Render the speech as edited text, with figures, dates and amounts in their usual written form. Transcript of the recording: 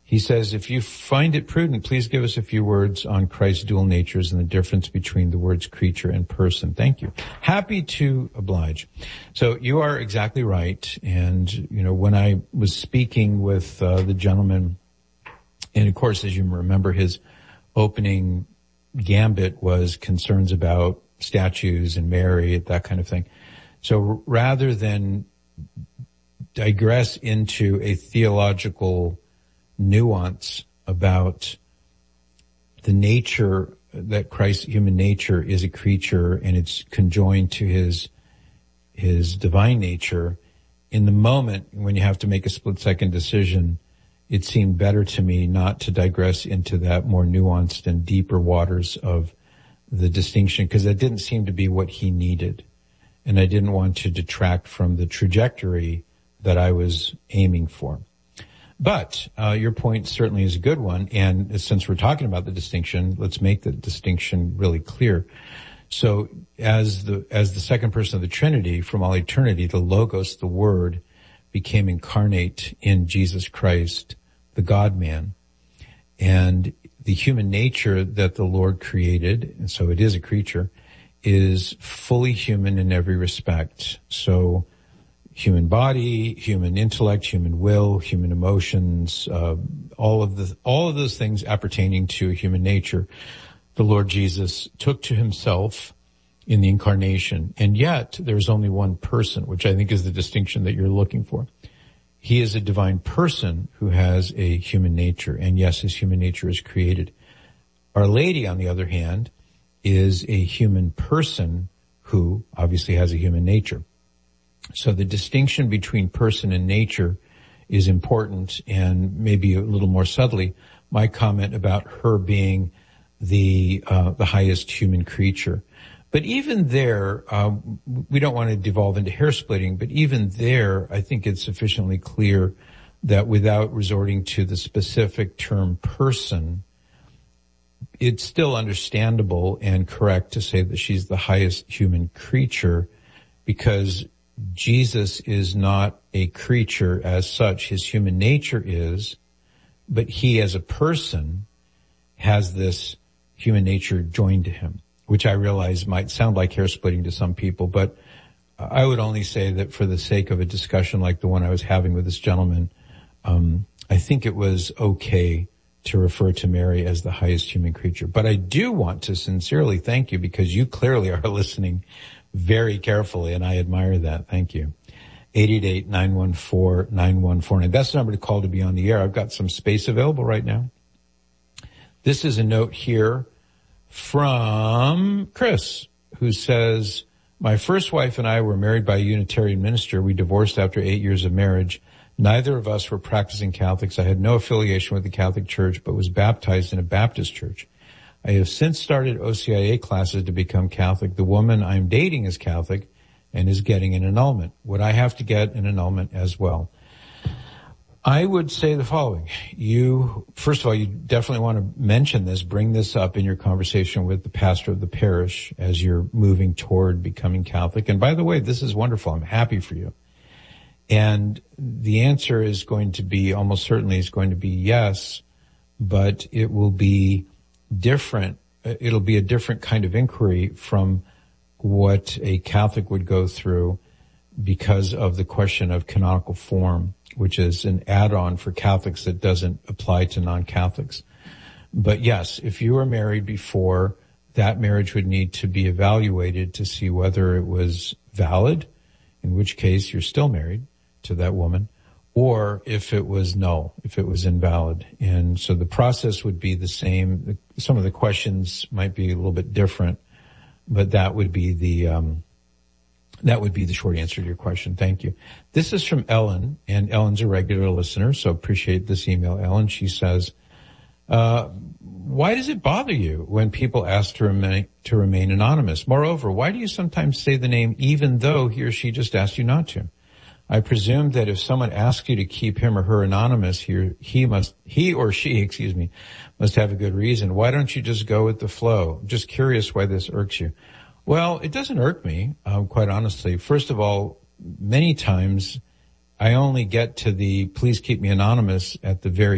He says, if you find it prudent, please give us a few words on Christ's dual natures and the difference between the words creature and person. Thank you. Happy to oblige. So you are exactly right. And, when I was speaking with the gentleman, and of course, as you remember, his opening gambit was concerns about statues and Mary, that kind of thing. So rather than digress into a theological nuance about the nature that Christ's human nature is a creature and it's conjoined to his divine nature, in the moment when you have to make a split-second decision, it seemed better to me not to digress into that more nuanced and deeper waters of the distinction, because that didn't seem to be what he needed. And I didn't want to detract from the trajectory that I was aiming for. But your point certainly is a good one, and since we're talking about the distinction, let's make the distinction really clear. So as the second person of the Trinity from all eternity, the Logos, the Word, became incarnate in Jesus Christ, the God-man, and the human nature that the Lord created, and so it is a creature, is fully human in every respect. So human body, human intellect, human will, human emotions, all of those things appertaining to human nature, the Lord Jesus took to himself in the incarnation. And yet there's only one person, which I think is the distinction that you're looking for. He is a divine person who has a human nature. And yes, his human nature is created. Our Lady, on the other hand, is a human person who obviously has a human nature. So the distinction between person and nature is important, and maybe a little more subtly, my comment about her being the highest human creature. But even there, we don't want to devolve into hair splitting, but even there, I think it's sufficiently clear that without resorting to the specific term person, it's still understandable and correct to say that she's the highest human creature, because Jesus is not a creature as such. His human nature is, but he as a person has this human nature joined to him, which I realize might sound like hair splitting to some people, but I would only say that for the sake of a discussion like the one I was having with this gentleman, I think it was okay to refer to Mary as the highest human creature. But I do want to sincerely thank you, because you clearly are listening very carefully, and I admire that. Thank you. 888-914-9149. That's the number to call to be on the air. I've got some space available right now. This is a note here from Chris, who says, my first wife and I were married by a Unitarian minister. We divorced after 8 years of marriage. Neither of us were practicing Catholics. I had no affiliation with the Catholic Church, but was baptized in a Baptist church. I have since started OCIA classes to become Catholic. The woman I'm dating is Catholic and is getting an annulment. Would I have to get an annulment as well? I would say the following. First of all, you definitely want to mention this, bring this up in your conversation with the pastor of the parish as you're moving toward becoming Catholic. And by the way, this is wonderful. I'm happy for you. And the answer is going to be, almost certainly is going to be yes, but it will be different. It'll be a different kind of inquiry from what a Catholic would go through because of the question of canonical form, which is an add-on for Catholics that doesn't apply to non-Catholics. But yes, if you were married before, that marriage would need to be evaluated to see whether it was valid, in which case you're still married to that woman, or if it was null, if it was invalid. And so the process would be the same. Some of the questions might be a little bit different, but that would be the short answer to your question. Thank you. This is from Ellen, and Ellen's a regular listener, so appreciate this email, Ellen. She says, why does it bother you when people ask to remain anonymous? Moreover, why do you sometimes say the name even though he or she just asked you not to? I presume that if someone asks you to keep him or her anonymous, he or she must have a good reason. Why don't you just go with the flow? I'm just curious why this irks you. Well, it doesn't irk me, quite honestly. First of all, many times I only get to the please keep me anonymous at the very